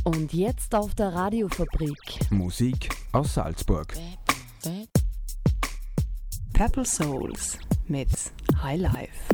Und jetzt auf der Radiofabrik. Musik aus Salzburg. Purple Souls mit High Life.